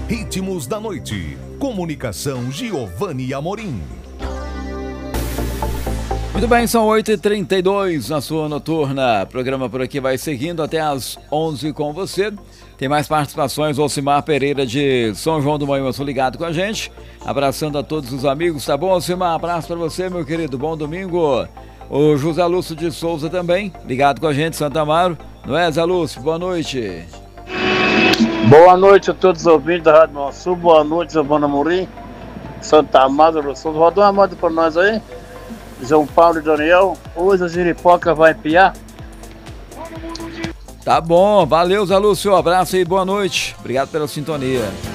Ritmos da Noite. Comunicação Giovanni Amorim. Muito bem, são 8h32 na sua noturna. O programa por aqui vai seguindo até às 11 com você. Tem mais participações, Alcimar Pereira de São João do Manhuaçu ligado com a gente. Abraçando a todos os amigos, tá bom, Alcimar? Abraço para você, meu querido. Bom domingo. O José Lúcio de Souza também, ligado com a gente, Santa Amaro. Não é, Zé Lúcio? Boa noite. Boa noite a todos os ouvintes da Rádio Mansul. Boa noite, Giovanni Amorim. Santa Amaro do Sul. Roda uma moda para nós aí. João Paulo e Daniel. Hoje a giripoca vai piar. Tá bom, valeu, Zé Lúcio. Abraço e boa noite. Obrigado pela sintonia.